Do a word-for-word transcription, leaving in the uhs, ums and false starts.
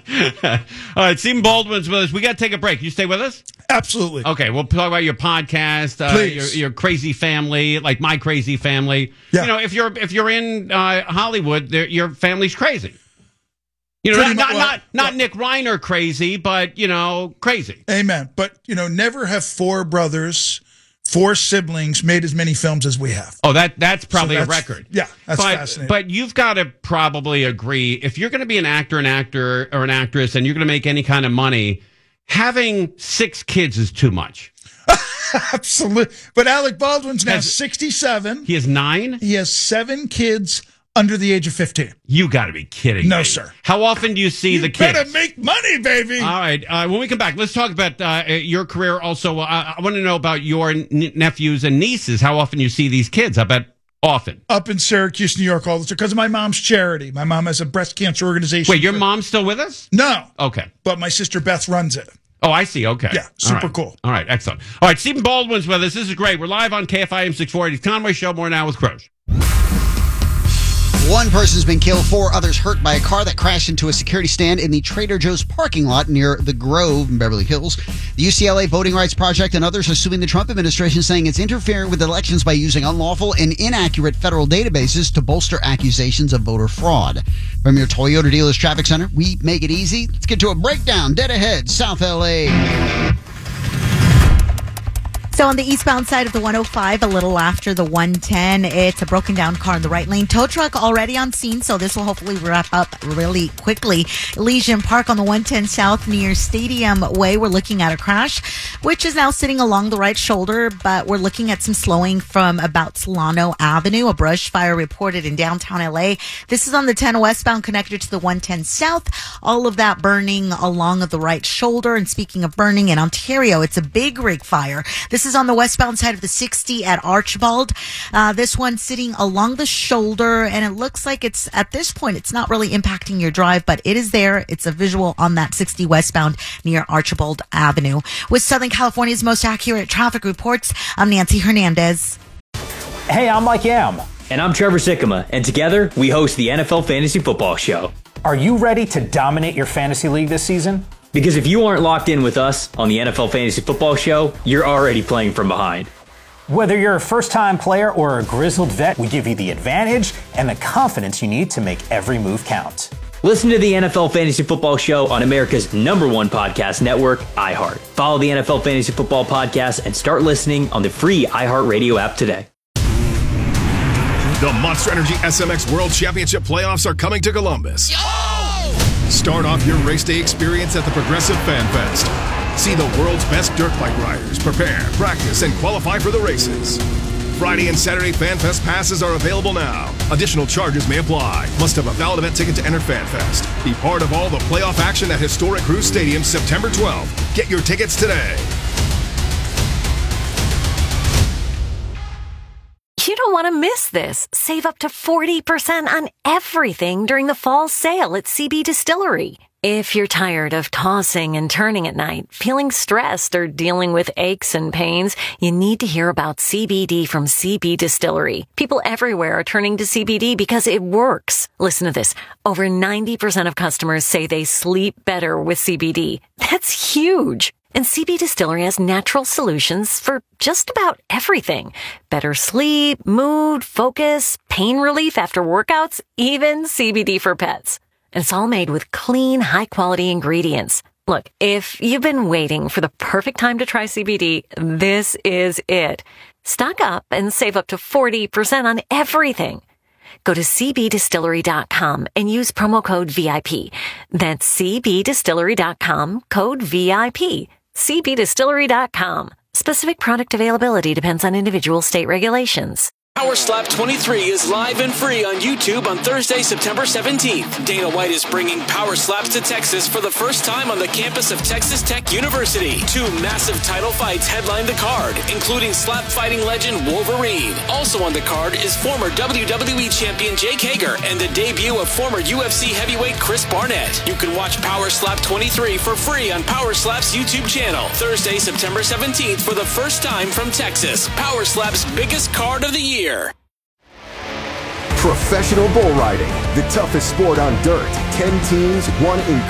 All right, Stephen Baldwin's with us. We got to take a break. You stay with us? Absolutely. Okay, we'll talk about your podcast, uh, your, your crazy family, like my crazy family. Yeah. You know, if you're if you're in uh, Hollywood, your family's crazy. You know, not not, well, not not well, Nick Reiner crazy, but, you know, crazy. Amen. But, you know, never have four brothers, four siblings made as many films as we have. Oh, that that's probably so that's, a record. Yeah, that's but, fascinating. But you've got to probably agree, if you're going to be an actor, an actor, or an actress, and you're going to make any kind of money, having six kids is too much. Absolutely. But Alec Baldwin's now has, sixty-seven. He has nine? He has seven kids under the age of fifteen. You got to be kidding no, me. No, sir. How often do you see you the kids? You better make money, baby. All right. Uh, when we come back, let's talk about uh, your career. Also, uh, I want to know about your n- nephews and nieces, how often you see these kids. I bet often. Up in Syracuse, New York, all the time, because of my mom's charity. My mom has a breast cancer organization. Wait, your mom's still with us? No. Okay. But my sister Beth runs it. Oh, I see. Okay. Yeah, super All right. cool. All right, excellent. All right, Stephen Baldwin's with us. This is great. We're live on K F I M six forty. It's Conway Show. More now with Croce. One person's been killed, four others hurt by a car that crashed into a security stand in the Trader Joe's parking lot near the Grove in Beverly Hills. The U C L A Voting Rights Project and others are suing the Trump administration, saying it's interfering with elections by using unlawful and inaccurate federal databases to bolster accusations of voter fraud. From your Toyota Dealers Traffic Center, we make it easy. Let's get to a breakdown. Dead ahead, South L A. So on the eastbound side of the one oh five, a little after the one ten, it's a broken down car in the right lane. Tow truck already on scene, so this will hopefully wrap up really quickly. Elysian Park on the one ten south near Stadium Way, we're looking at a crash, which is now sitting along the right shoulder, but we're looking at some slowing from about Solano Avenue. A brush fire reported in downtown L A. This is on the ten westbound connected to the one ten south. All of that burning along the right shoulder. And speaking of burning in Ontario, it's a big rig fire. This is on the westbound side of the sixty at Archibald. Uh, this one sitting along the shoulder, and it looks like it's, at this point, it's not really impacting your drive, but it is there. It's a visual on that sixty westbound near Archibald Avenue. With Southern California's most accurate traffic reports, I'm Nancy Hernandez. Hey, I'm Mike Yam. And I'm Trevor Sikkema, and together we host the N F L Fantasy Football Show. Are you ready to dominate your fantasy league this season? Because if you aren't locked in with us on the N F L Fantasy Football Show, you're already playing from behind. Whether you're a first-time player or a grizzled vet, we give you the advantage and the confidence you need to make every move count. Listen to the N F L Fantasy Football Show on America's number one podcast network, iHeart. Follow the N F L Fantasy Football Podcast and start listening on the free iHeartRadio app today. The Monster Energy S M X World Championship playoffs are coming to Columbus. Yo! Start off your race day experience at the Progressive Fan Fest. See the world's best dirt bike riders prepare, practice, and qualify for the races. Friday and Saturday Fan Fest passes are available now. Additional charges may apply. Must have a valid event ticket to enter Fan Fest. Be part of all the playoff action at historic Cruise Stadium September twelfth. Get your tickets today. You don't want to miss this. Save up to forty percent on everything during the fall sale at C B Distillery. If you're tired of tossing and turning at night, feeling stressed, or dealing with aches and pains, you need to hear about C B D from C B Distillery. People everywhere are turning to C B D because it works. Listen to this. Over ninety percent of customers say they sleep better with C B D. That's huge. And C B Distillery has natural solutions for just about everything. Better sleep, mood, focus, pain relief after workouts, even C B D for pets. And it's all made with clean, high-quality ingredients. Look, if you've been waiting for the perfect time to try C B D, this is it. Stock up and save up to forty percent on everything. Go to c b distillery dot com and use promo code V I P. That's c b distillery dot com, code V I P. c b distillery dot com. Specific product availability depends on individual state regulations. Power Slap twenty-three is live and free on YouTube on Thursday, September seventeenth. Dana White is bringing Power Slaps to Texas for the first time on the campus of Texas Tech University. Two massive title fights headline the card, including slap fighting legend Wolverine. Also on the card is former W W E champion Jake Hager and the debut of former U F C heavyweight Chris Barnett. You can watch Power Slap twenty-three for free on Power Slap's YouTube channel. Thursday, September seventeenth for the first time from Texas. Power Slap's biggest card of the year. Professional bull riding, the toughest sport on dirt. Ten teams, one in